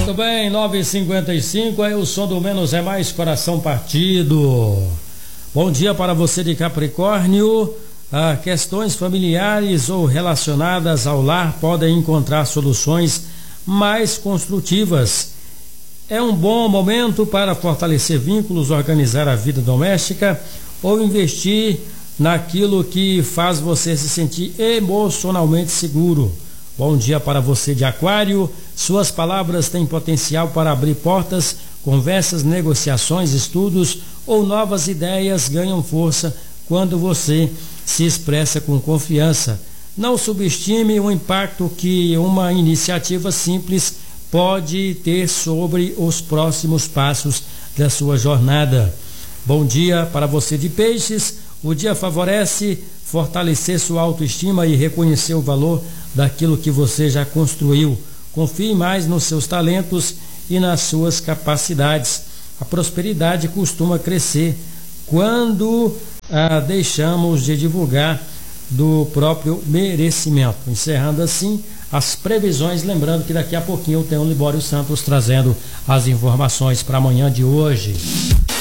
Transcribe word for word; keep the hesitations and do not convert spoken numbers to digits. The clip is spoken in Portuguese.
Muito bem, nove e cinquenta e cinco, aí o som do Menos é Mais, coração partido. Bom dia para você de Capricórnio. Ah, questões familiares ou relacionadas ao lar podem encontrar soluções mais construtivas. É um bom momento para fortalecer vínculos, organizar a vida doméstica ou investir naquilo que faz você se sentir emocionalmente seguro. Bom dia para você de Aquário. Suas palavras têm potencial para abrir portas, conversas, negociações, estudos ou novas ideias ganham força quando você se expressa com confiança. Não subestime o impacto que uma iniciativa simples pode ter sobre os próximos passos da sua jornada. Bom dia para você de Peixes. O dia favorece fortalecer sua autoestima e reconhecer o valor daquilo que você já construiu. Confie mais nos seus talentos e nas suas capacidades. A prosperidade costuma crescer quando ah, deixamos de divulgar do próprio merecimento. Encerrando assim as previsões, lembrando que daqui a pouquinho eu tenho o Libório Santos trazendo as informações para amanhã de hoje.